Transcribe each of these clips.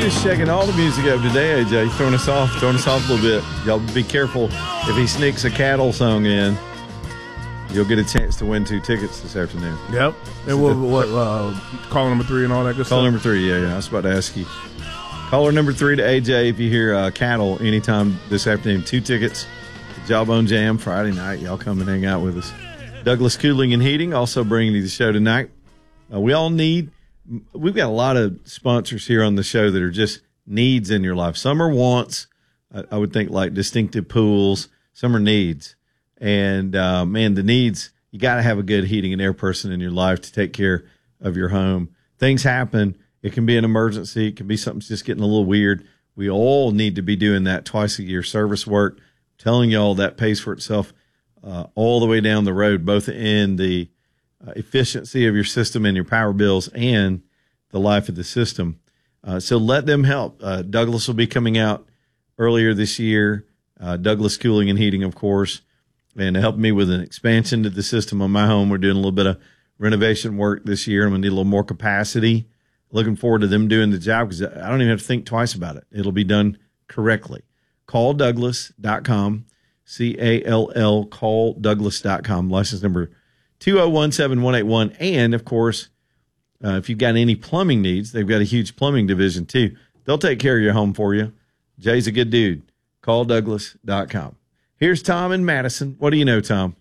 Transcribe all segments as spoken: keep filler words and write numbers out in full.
is shaking all the music up today, A J. Throwing us off, throwing us off a little bit. Y'all be careful if he sneaks a cattle song in. You'll get a chance to win two tickets this afternoon. Yep. And what, what uh, caller number three and all that good Call stuff? number three, yeah, yeah. I was about to ask you. Caller number three to A J if you hear uh, cattle anytime this afternoon. Two tickets to Jawbone Jam Friday night. Y'all come and hang out with us. Douglas Cooling and Heating also bringing you the show tonight. Uh, we all need, we've got a lot of sponsors here on the show that are just needs in your life. Some are wants, I, I would think like distinctive pools. Some are needs. And, uh, man, the needs, you got to have a good heating and air person in your life to take care of your home. Things happen. It can be an emergency. It can be something's just getting a little weird. We all need to be doing that twice a year service work. I'm telling y'all that pays for itself uh, all the way down the road, both in the uh, efficiency of your system and your power bills and the life of the system. Uh, so let them help. Uh, Douglas will be coming out earlier this year. Uh, Douglas Cooling and Heating, of course. And to help me with an expansion to the system on my home. We're doing a little bit of renovation work this year. I'm going to need a little more capacity. Looking forward to them doing the job because I don't even have to think twice about it. It'll be done correctly. call douglas dot com, C A L L, call douglas dot com, license number two oh one seven one eight one. And, of course, uh, if you've got any plumbing needs, they've got a huge plumbing division, too. They'll take care of your home for you. Jay's a good dude. call douglas dot com. Here's Tom in Madison. What do you know, Tom?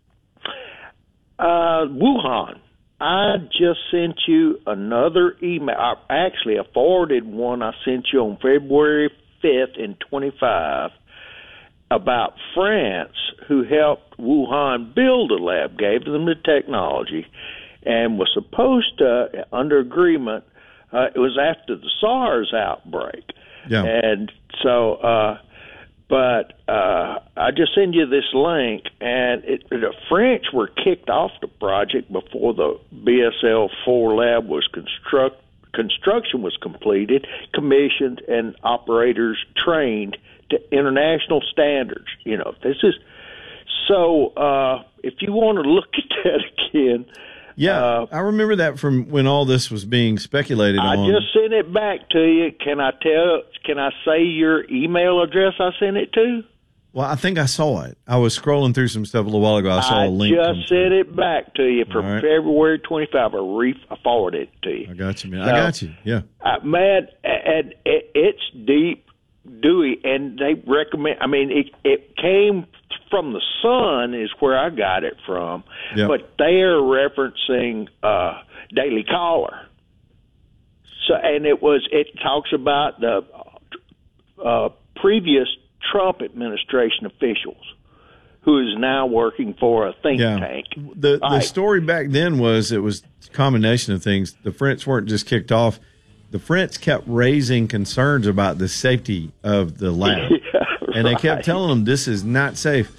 Uh, Wuhan. I just sent you another email. I, actually, I forwarded one I sent you on February fifth in twenty-five about France, who helped Wuhan build a lab, gave them the technology, and was supposed to, under agreement, uh, it was after the SARS outbreak. Yeah. And so... Uh, But uh, I just send you this link, and it, the French were kicked off the project before the B S L four lab was construct construction was completed, commissioned, and operators trained to international standards. You know, this is so. Uh, if you want to look at that again. Yeah, uh, I remember that from when all this was being speculated I on. just sent it back to you. Can I tell? Can I say your email address I sent it to? Well, I think I saw it. I was scrolling through some stuff a little while ago. I saw I a link. just sent it back to you from right. February twenty-fifth. I, re- I forwarded it to you. I got you, man. So, I got you. Yeah. Uh, man, and it, it's deep, Dewey, and they recommend. I mean, it it came from the Sun is where I got it from, yep. but they're referencing uh, Daily Caller. So, and it was it talks about the uh, previous Trump administration officials who is now working for a think yeah. tank. The the right. story back then was it was a combination of things. The French weren't just kicked off. The French kept raising concerns about the safety of the lab. yeah, and they right. kept telling them this is not safe.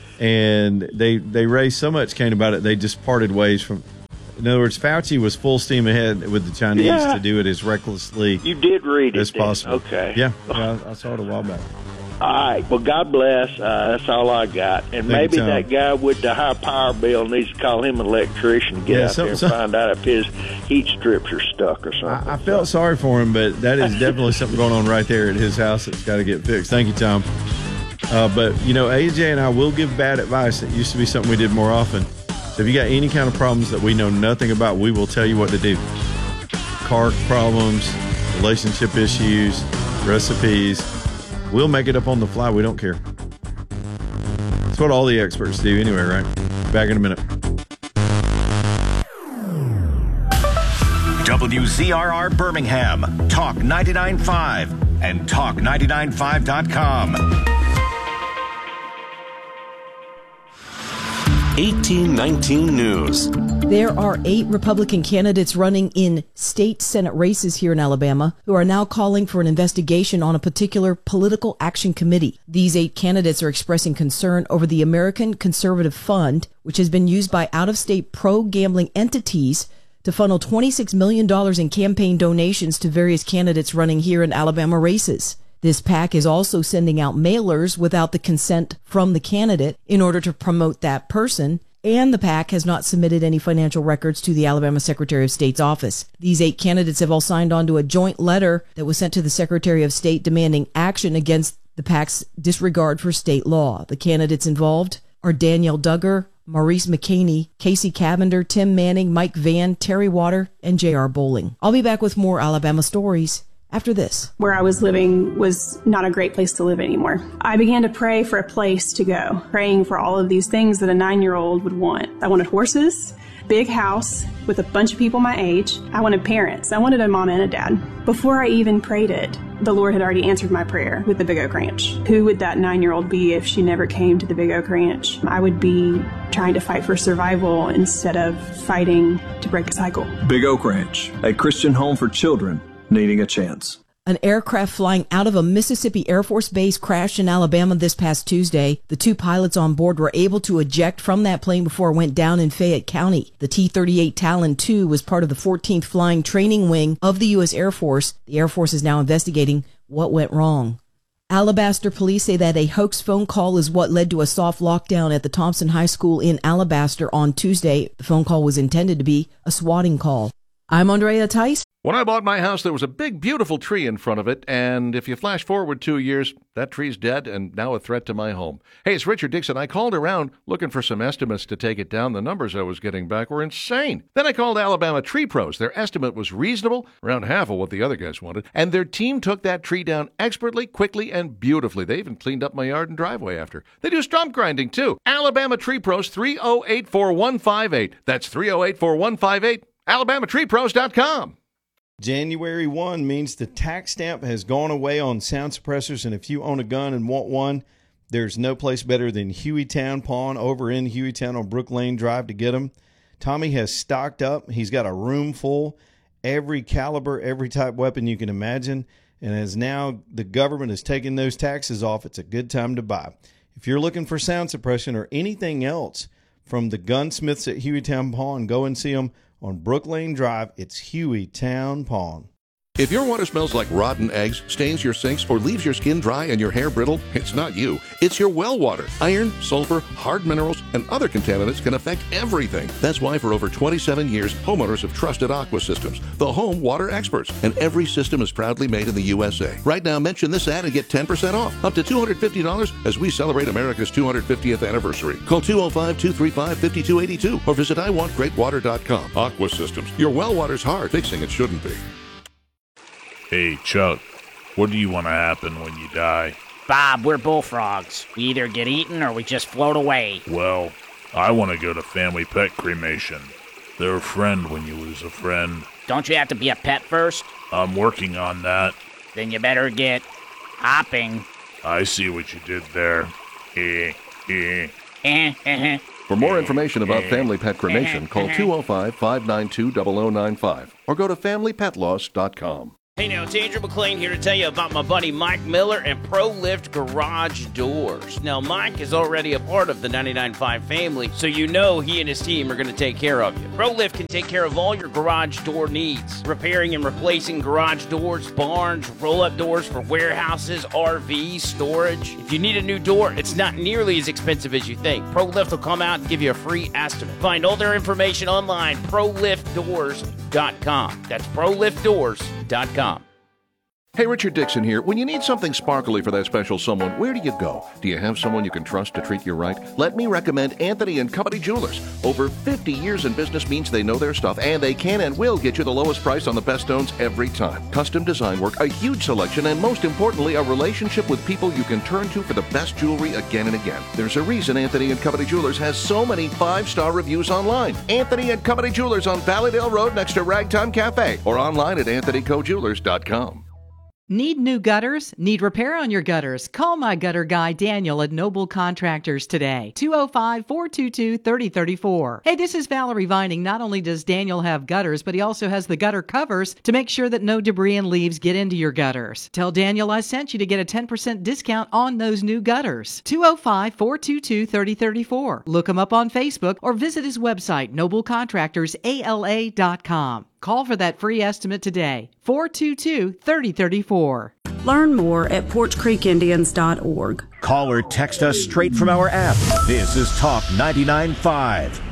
And they they raised so much cane about it, they just parted ways from. In other words, Fauci was full steam ahead with the Chinese yeah. to do it as recklessly you did read as it, then. possible. Okay. Yeah, yeah I, I saw it a while back. All right. Well, God bless. Uh, that's all I got. And Thank maybe you, Tom. that guy with the high power bill needs to call him an electrician and get Yeah, out some- there and some- find out if his heat strips are stuck or something. I, I felt sorry for him, but that is definitely something going on right there at his house that's got to get fixed. Thank you, Tom. Uh, but, you know, A J and I will give bad advice. It used to be something we did more often. So if you got any kind of problems that we know nothing about, we will tell you what to do. Car problems, relationship issues, recipes. We'll make it up on the fly. We don't care. That's what all the experts do anyway, right? Back in a minute. W Z R R Birmingham, Talk ninety-nine point five and talk ninety-nine five dot com. eighteen nineteen News. There are eight Republican candidates running in state Senate races here in Alabama who are now calling for an investigation on a particular political action committee. These eight candidates are expressing concern over the American Conservative Fund, which has been used by out-of-state pro-gambling entities to funnel twenty-six million dollars in campaign donations to various candidates running here in Alabama races. This PAC is also sending out mailers without the consent from the candidate in order to promote that person and the PAC has not submitted any financial records to the Alabama Secretary of State's office. These eight candidates have all signed on to a joint letter that was sent to the Secretary of State demanding action against the PAC's disregard for state law. The candidates involved are Danielle Duggar, Maurice McCaney, Casey Cavender, Tim Manning, Mike Vann, Terry Water, and J R Bowling. I'll be back with more Alabama stories after this. Where I was living was not a great place to live anymore. I began to pray for a place to go, praying for all of these things that a nine-year-old would want. I wanted horses, big house with a bunch of people my age. I wanted parents. I wanted a mom and a dad. Before I even prayed it, the Lord had already answered my prayer with the Big Oak Ranch. Who would that nine-year-old be if she never came to the Big Oak Ranch? I would be trying to fight for survival instead of fighting to break a cycle. Big Oak Ranch, a Christian home for children needing a chance. An aircraft flying out of a Mississippi Air Force base crashed in Alabama this past Tuesday. The two pilots on board were able to eject from that plane before it went down in Fayette County. The T thirty-eight Talon two was part of the fourteenth Flying Training Wing of the U S Air Force. The Air Force is now investigating what went wrong. Alabaster police say that a hoax phone call is what led to a soft lockdown at the Thompson High School in Alabaster on Tuesday. The phone call was intended to be a swatting call. I'm Andrea Tice. When I bought my house, there was a big, beautiful tree in front of it, and if you flash forward two years, that tree's dead and now a threat to my home. Hey, it's Richard Dixon. I called around looking for some estimates to take it down. The numbers I was getting back were insane. Then I called Alabama Tree Pros. Their estimate was reasonable, around half of what the other guys wanted, and their team took that tree down expertly, quickly, and beautifully. They even cleaned up my yard and driveway after. They do stump grinding, too. Alabama Tree Pros, three oh eight, four one five eight. That's three oh eight, four one five eight. alabama tree pros dot com. January first means the tax stamp has gone away on sound suppressors, and if you own a gun and want one, there's no place better than Hueytown Pawn over in Hueytown on Brook Lane Drive to get them. Tommy has stocked up. He's got a room full, every caliber, every type weapon you can imagine, and as now the government is taking those taxes off, it's a good time to buy. If you're looking for sound suppression or anything else from the gunsmiths at Hueytown Pawn, go and see them on Brook Lane Drive. It's Hueytown Pawn. If your water smells like rotten eggs, stains your sinks, or leaves your skin dry and your hair brittle, it's not you. It's your well water. Iron, sulfur, hard minerals, and other contaminants can affect everything. That's why for over twenty-seven years, homeowners have trusted Aqua Systems, the home water experts. And every system is proudly made in the U S A. Right now, mention this ad and get ten percent off, up to two hundred fifty dollars as we celebrate America's two hundred fiftieth anniversary. Call two oh five, two three five, five two eight two or visit i want great water dot com. Aqua Systems. Your well water's hard. Fixing it shouldn't be. Hey, Chuck, what do you want to happen when you die? Bob, we're bullfrogs. We either get eaten or we just float away. Well, I want to go to Family Pet Cremation. They're a friend when you lose a friend. Don't you have to be a pet first? I'm working on that. Then you better get hopping. I see what you did there. Eh, eh. Eh, eh, eh. For more information about Family Pet Cremation, call two oh five, five nine two, zero zero nine five or go to family pet loss dot com. Hey now, it's Andrew McLean here to tell you about my buddy Mike Miller and ProLift Garage Doors. Now, Mike is already a part of the ninety-nine point five family, so you know he and his team are going to take care of you. ProLift can take care of all your garage door needs, repairing and replacing garage doors, barns, roll-up doors for warehouses, R Vs, storage. If you need a new door, it's not nearly as expensive as you think. ProLift will come out and give you a free estimate. Find all their information online, pro lift doors dot com. That's pro lift doors dot com. Hey, Richard Dixon here. When you need something sparkly for that special someone, where do you go? Do you have someone you can trust to treat you right? Let me recommend Anthony and Company Jewelers. Over fifty years in business means they know their stuff, and they can and will get you the lowest price on the best stones every time. Custom design work, a huge selection, and most importantly, a relationship with people you can turn to for the best jewelry again and again. There's a reason Anthony and Company Jewelers has so many five-star reviews online. Anthony and Company Jewelers on Valleydale Road next to Ragtime Cafe or online at anthony co jewelers dot com. Need new gutters? Need repair on your gutters? Call my gutter guy, Daniel, at Noble Contractors today. two oh five, four two two, three oh three four. Hey, this is Valerie Vining. Not only does Daniel have gutters, but he also has the gutter covers to make sure that no debris and leaves get into your gutters. Tell Daniel I sent you to get a ten percent discount on those new gutters. two oh five, four two two, three oh three four. Look him up on Facebook or visit his website, noble contractors a l a dot com. Call for that free estimate today. four two two, three oh three four. Learn more at porch creek indians dot org. Call or text us straight from our app. This is Talk ninety-nine point five.